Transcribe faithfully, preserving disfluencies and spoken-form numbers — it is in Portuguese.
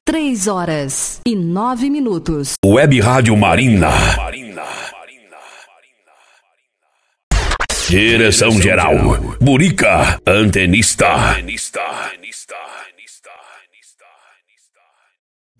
Três horas e nove minutos. Web Rádio Marina. Direção geral, Burica, antenista.